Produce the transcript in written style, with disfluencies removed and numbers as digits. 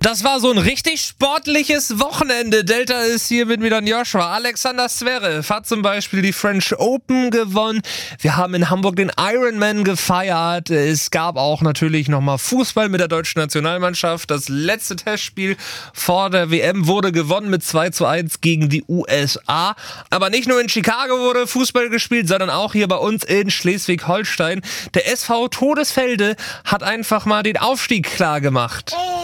Das war so ein richtig sportliches Wochenende. Delta ist hier mit Milan Joshua. Alexander Zverev hat zum Beispiel die French Open gewonnen. Wir haben in Hamburg den Ironman gefeiert. Es gab auch natürlich nochmal Fußball mit der deutschen Nationalmannschaft. Das letzte Testspiel vor der WM wurde gewonnen mit 2:1 gegen die USA. Aber nicht nur in Chicago wurde Fußball gespielt, sondern auch hier bei uns in Schleswig-Holstein. Der SV Todesfelde hat einfach mal den Aufstieg klar gemacht.